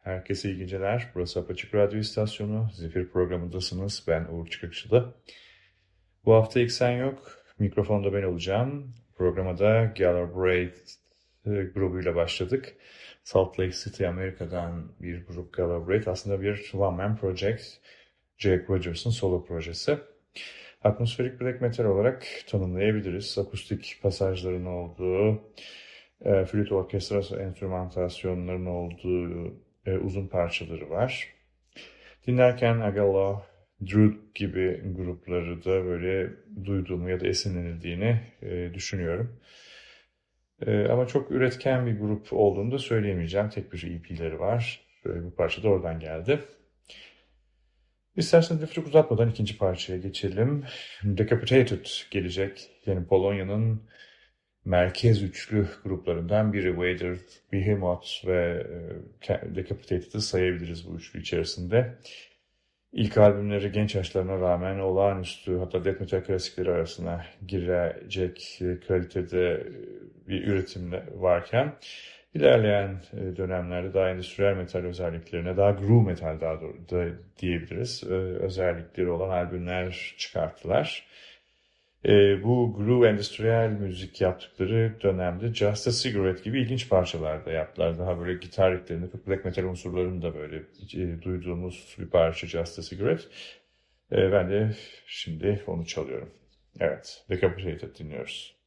Herkese iyi geceler. Burası Apaçık Radyo İstasyonu. Zifir programındasınız. Ben Uğur Çıkıkçılı. Bu hafta ilk sen yok. Mikrofonda ben olacağım. Programa da Gallowgate grubuyla başladık. Salt Lake City, Amerika'dan bir grup Gallowgate. Aslında bir one-man project. Jake Rogers'ın solo projesi. Atmosferik black metal olarak tanımlayabiliriz. Akustik pasajların olduğu, flüt orkestrası enstrümantasyonların olduğu uzun parçaları var. Dinlerken Agalo, Drood gibi grupları da böyle duyduğumu ya da esinlenildiğini düşünüyorum. Ama çok üretken bir grup olduğunu da söyleyemeyeceğim. Tek bir EP'leri var. Bu parça da oradan geldi. İsterseniz lafı çok uzatmadan ikinci parçaya geçelim. Decapitated gelecek. Yani Polonya'nın merkez üçlü gruplarından biri. Vader, Behemoth ve Decapitated'ı sayabiliriz bu üçlü içerisinde. İlk albümleri genç yaşlarına rağmen olağanüstü, hatta death metal klasikleri arasına girecek kalitede bir üretim varken ilerleyen dönemlerde daha endüstriyel metal özelliklerine, daha groove metal daha doğru da diyebiliriz, özellikleri olan albümler çıkarttılar. Bu groove endüstriyel müzik yaptıkları dönemde Just a Cigarette gibi ilginç parçalar da yaptılar. Daha böyle gitar rifflerini, black metal unsurlarını da böyle duyduğumuz bir parça Just a Cigarette. Ben de şimdi onu çalıyorum. Evet, Decapitated dinliyoruz.